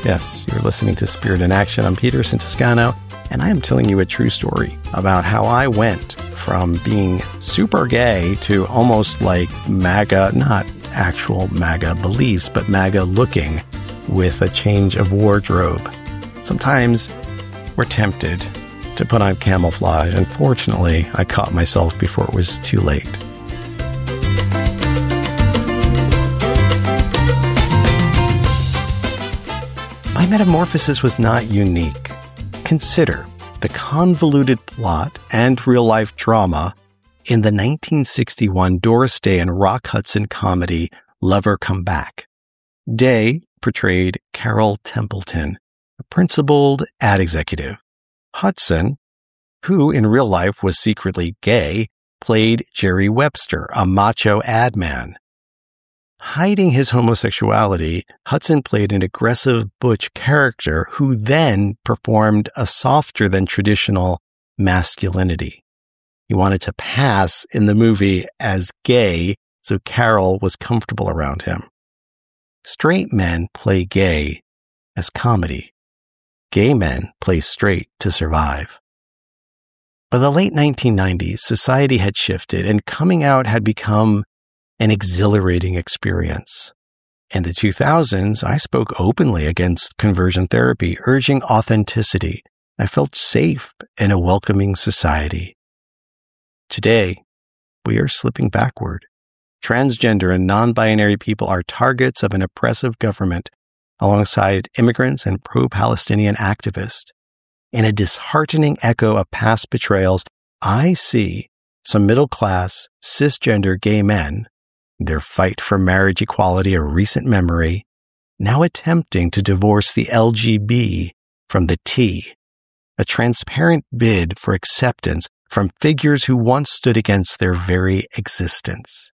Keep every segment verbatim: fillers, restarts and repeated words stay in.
Yes, you're listening to Spirit in Action. I'm Peter Toscano, and I am telling you a true story about how I went from being super gay to almost like MAGA, not actual MAGA beliefs, but MAGA looking with a change of wardrobe. Sometimes we're tempted to put on camouflage. Unfortunately, I caught myself before it was too late. My metamorphosis was not unique. Consider the convoluted plot and real-life drama in the nineteen sixty-one Doris Day and Rock Hudson comedy Lover Come Back. Day portrayed Carol Templeton, a principled ad executive. Hudson, who in real life was secretly gay, played Jerry Webster, a macho ad man. Hiding his homosexuality, Hudson played an aggressive butch character who then performed a softer than traditional masculinity. He wanted to pass in the movie as gay, so Carol was comfortable around him. Straight men play gay as comedy. Gay men play straight to survive. By the late nineteen nineties, society had shifted and coming out had become an exhilarating experience. In the two thousands, I spoke openly against conversion therapy, urging authenticity. I felt safe in a welcoming society. Today, we are slipping backward. Transgender and non-binary people are targets of an oppressive government alongside immigrants and pro-Palestinian activists. In a disheartening echo of past betrayals, I see some middle-class, cisgender gay men, their fight for marriage equality a recent memory, now attempting to divorce the L G B from the T, a transparent bid for acceptance from figures who once stood against their very existence.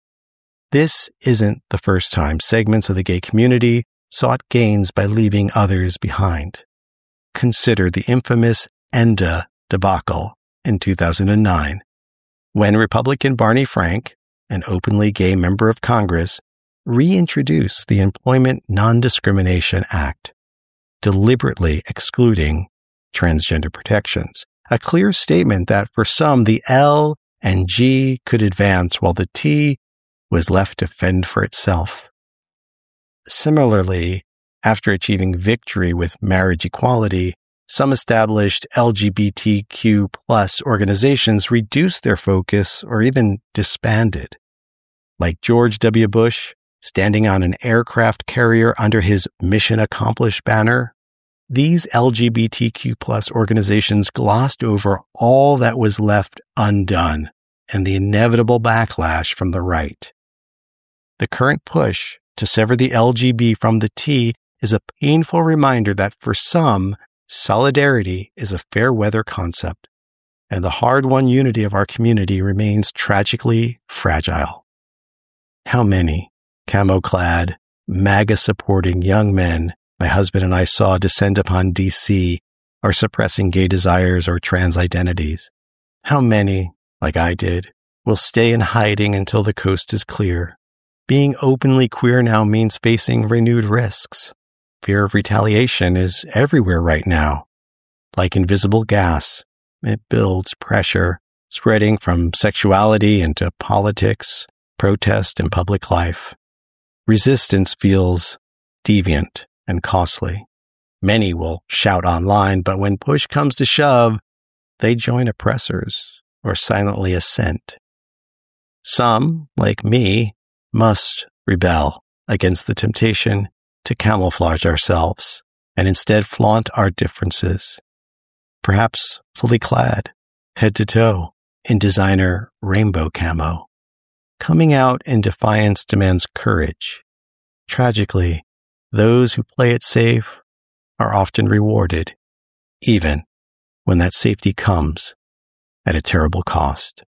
This isn't the first time segments of the gay community sought gains by leaving others behind. Consider the infamous ENDA debacle in two thousand nine, when Republican Barney Frank, an openly gay member of Congress, reintroduced the Employment Non-Discrimination Act, deliberately excluding transgender protections, a clear statement that for some the L and G could advance while the T was left to fend for itself. Similarly, after achieving victory with marriage equality, some established L G B T Q plus organizations reduced their focus or even disbanded. Like George W. Bush standing on an aircraft carrier under his Mission Accomplished banner, these L G B T Q plus organizations glossed over all that was left undone and the inevitable backlash from the right. The current push to sever the L G B from the T is a painful reminder that for some, solidarity is a fair weather concept, and the hard-won unity of our community remains tragically fragile. How many camo-clad, MAGA-supporting young men my husband and I saw descend upon D C are suppressing gay desires or trans identities? How many, like I did, will stay in hiding until the coast is clear? Being openly queer now means facing renewed risks. Fear of retaliation is everywhere right now. Like invisible gas, it builds pressure, spreading from sexuality into politics, protest, and public life. Resistance feels deviant and costly. Many will shout online, but when push comes to shove, they join oppressors or silently assent. Some, like me, must rebel against the temptation to camouflage ourselves and instead flaunt our differences, perhaps fully clad, head to toe, in designer rainbow camo. Coming out in defiance demands courage. Tragically, those who play it safe are often rewarded, even when that safety comes at a terrible cost.